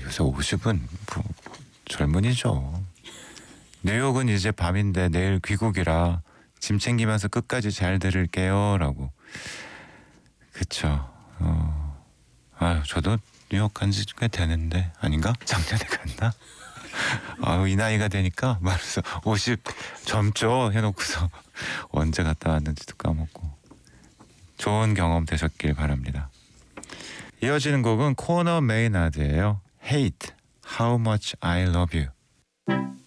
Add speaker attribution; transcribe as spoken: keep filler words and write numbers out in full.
Speaker 1: 요새 오십은 뭐 젊은이죠. 뉴욕은 이제 밤인데 내일 귀국이라 짐 챙기면서 끝까지 잘 들을게요 라고. 그쵸. 어. 아유 저도 뉴욕 간지 꽤 되는데 아닌가? 작년에 갔나? 아유 이 나이가 되니까 말해서 오십 젊죠 해놓고서 언제 갔다 왔는지도 까먹고. 좋은 경험 되셨길 바랍니다. 이어지는 곡은 코너 메이나드예요. Hate, How Much I Love You.